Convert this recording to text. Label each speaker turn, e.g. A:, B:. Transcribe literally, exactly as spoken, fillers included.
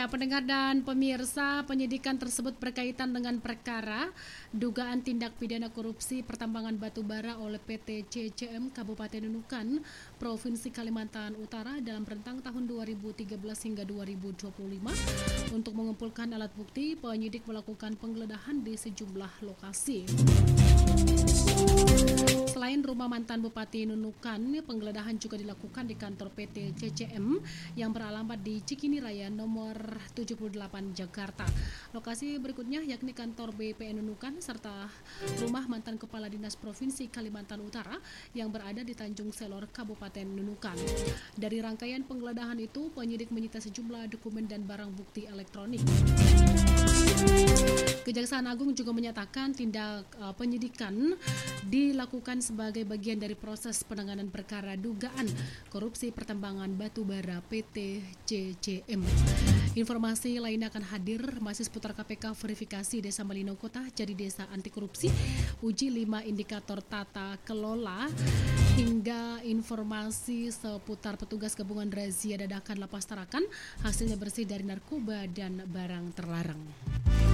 A: Ya, pendengar dan pemirsa, penyidikan tersebut berkaitan dengan perkara dugaan tindak pidana korupsi pertambangan batu bara oleh P T C C M Kabupaten Nunukan, Provinsi Kalimantan Utara dalam rentang tahun dua ribu tiga belas hingga dua ribu dua puluh lima. Untuk mengumpulkan alat bukti, penyidik melakukan penggeledahan di sejumlah lokasi. Selain rumah mantan Bupati Nunukan, penggeledahan juga dilakukan di kantor P T C C M yang beralamat di Cikini Raya nomor tujuh puluh delapan Jakarta. Lokasi berikutnya yakni kantor B P N Nunukan serta rumah mantan Kepala Dinas Provinsi Kalimantan Utara yang berada di Tanjung Selor, Kabupaten Nunukan. Dari rangkaian penggeledahan itu, penyidik menyita sejumlah dokumen dan barang bukti elektronik. Kejaksaan Agung juga menyatakan tindak uh, penyidikan dilakukan sebagai bagian dari proses penanganan perkara dugaan korupsi pertambangan batu bara P T C C M. Informasi lainnya akan hadir masih seputar K P K verifikasi Desa Malino Kota jadi desa anti korupsi, uji lima indikator tata kelola, hingga informasi seputar petugas gabungan razia dadakan Lapas Tarakan hasilnya bersih dari narkoba dan barang terlarang.